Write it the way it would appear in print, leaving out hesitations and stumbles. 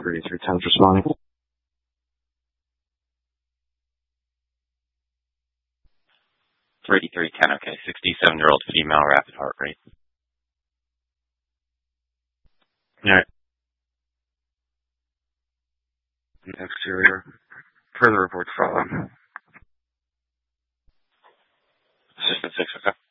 3310's responding. 3310, okay. 67-year-old female, rapid heart rate. Alright. Exterior. Further reports follow. Assistant 6, okay.